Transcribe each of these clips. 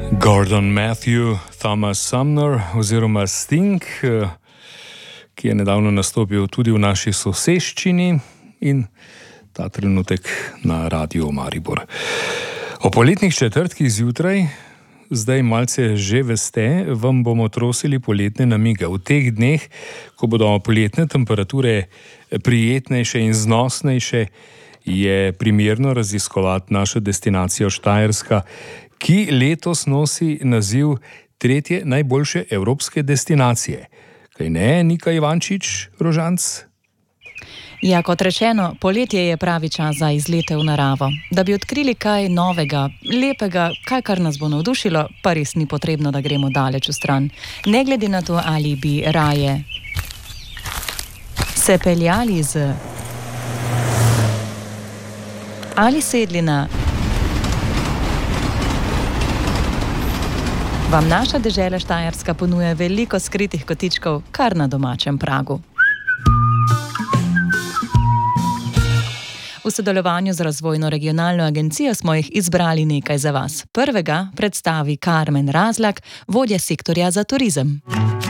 Gordon Matthew, Thomas Sumner oziroma Sting, ki je nedavno nastopil tudi v naši soseščini in ta trenutek na Radiu Maribor. O poletnih četrtkih zjutraj, zdaj malce že veste, vam bomo trosili poletne namige. V teh dneh, ko bodo poletne temperature prijetnejše in znosnejše, je primerno raziskovati našo destinacijo Štajerska, ki letos nosi naziv tretje najboljše evropske destinacije. Kaj ne, Nika Ivančič, Rožanc? Ja, kot rečeno, poletje je pravi čas za izlete v naravo. Da bi odkrili kaj novega, lepega, kaj kar nas bo navdušilo, pa res ni potrebno, da gremo daleč v stran. Ne glede na to, ali bi raje se peljali ali sedli na... Vam naša dežela Štajerska ponuja veliko skritih kotičkov kar na domačem pragu. V sodelovanju z Razvojno regionalno agencijo smo jih izbrali nekaj za vas. Prvega predstavi Karmen Razlak, vodja sektorja za turizem.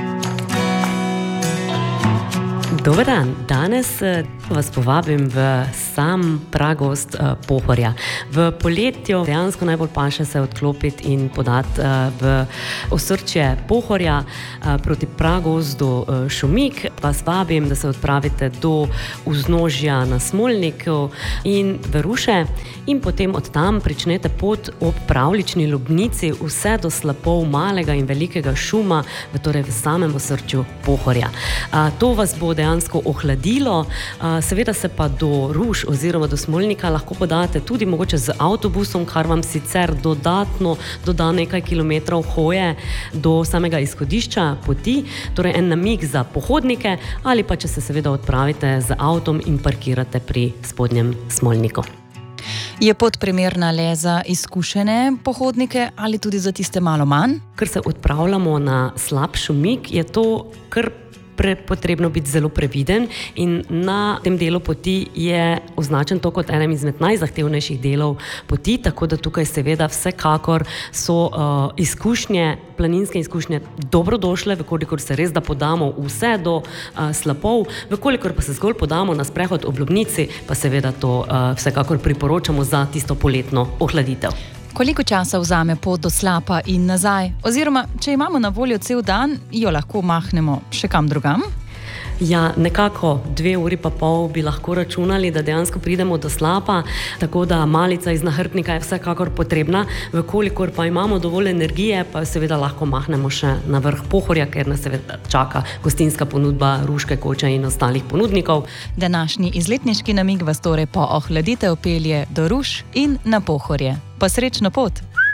Dober dan, danes vas povabim v sam pragost Pohorja. V poletju dejansko najbolj paše se odklopiti in podati v osrčje Pohorja proti pragozdu Šumik. Vas vabim, da se odpravite do vznožja na Smolniku in v Ruše in potem od tam pričnete pot ob pravlični Lubnici vse do slapov malega in velikega šuma, torej v samem osrčju Pohorja. To vas bo dejansko ohladilo, seveda se pa do Ruš oziroma do Smolnika lahko podate tudi mogoče z avtobusom, kar vam sicer dodatno doda nekaj kilometrov hoje do samega izhodišča poti, torej en namig za pohodnike, ali pa če se seveda odpravite z avtom in parkirate pri spodnjem Smolniku. Je pot primerna le za izkušene pohodnike ali tudi za tiste malo manj? Ker se odpravljamo na slab Šumik, je to kar potrebno biti zelo previden in na tem delu poti je označen to kot enem izmed najzahtevnejših delov poti, tako da tukaj seveda vsekakor so izkušnje, planinske izkušnje dobrodošle, vkolikor se res da podamo vse do slapov, vkolikor pa se zgolj podamo na sprehod ob Lubnici, pa seveda to vsekakor priporočamo za tisto poletno ohladitev. Koliko časa vzame pot do slapa in nazaj? Oziroma, če imamo na voljo cel dan, jo lahko mahnemo še kam drugam? Ja, nekako 2 uri pa pol bi lahko računali, da dejansko pridemo do slapa, tako da malica iz nahrbtnika je vsekakor potrebna, vkolikor pa imamo dovolj energije, pa seveda lahko mahnemo še na vrh Pohorja, ker nas seveda čaka gostinska ponudba Ruške koče in ostalih ponudnikov. Današnji izletniški namig vas torej po ohladitev pelje do Ruš in na Pohorje. Pa srečno pot!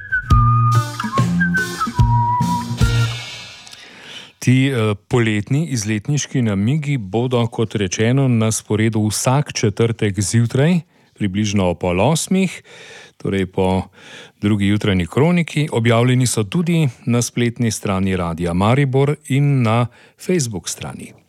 Ti poletni izletniški namigi bodo, kot rečeno, na sporedu vsak četrtek zjutraj, približno ob 7:30, torej po drugi jutranji kroniki. Objavljeni so tudi na spletni strani Radia Maribor in na Facebook strani.